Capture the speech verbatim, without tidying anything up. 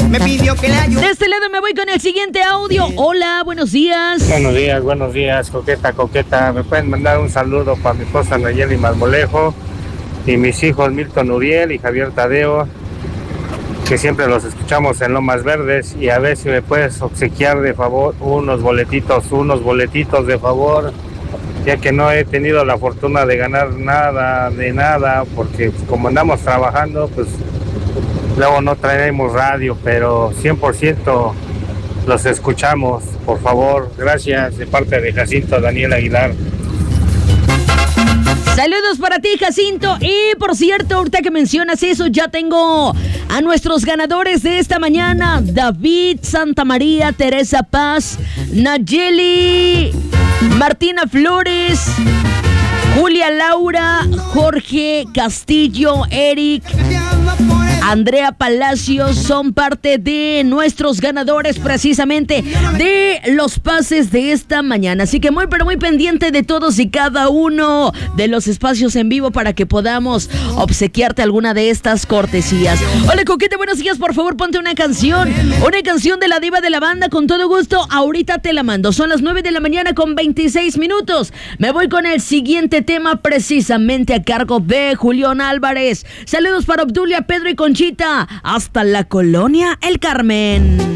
me pidió que le ayude. De este lado me voy con el siguiente audio. Hola, buenos días. Buenos días, buenos días, coqueta, coqueta. Me pueden mandar un saludo para mi esposa Nayeli Marmolejo y mis hijos Milton Uriel y Javier Tadeo, que siempre los escuchamos en Lomas Verdes, y a ver si me puedes obsequiar de favor unos boletitos, unos boletitos de favor, ya que no he tenido la fortuna de ganar nada, de nada, porque como andamos trabajando, pues luego no traemos radio, pero cien por ciento los escuchamos, por favor. Gracias, de parte de Jacinto Daniel Aguilar. Saludos para ti, Jacinto. Y por cierto, ahorita que mencionas eso, ya tengo a nuestros ganadores de esta mañana: David Santamaría, Teresa Paz, Nayeli, Martina Flores, Julia Laura, Jorge Castillo, Eric, Andrea Palacios. Son parte de nuestros ganadores precisamente de los pases de esta mañana. Así que muy pero muy pendiente de todos y cada uno de los espacios en vivo para que podamos obsequiarte alguna de estas cortesías. Hola, coquete, buenos días. Por favor, ponte una canción. Una canción de la diva de la banda, con todo gusto. Ahorita te la mando. Son las nueve de la mañana con veintiséis minutos. Me voy con el siguiente tema, precisamente a cargo de Julián Álvarez. Saludos para Obdulia, Pedro y Conchita, hasta la colonia El Carmen.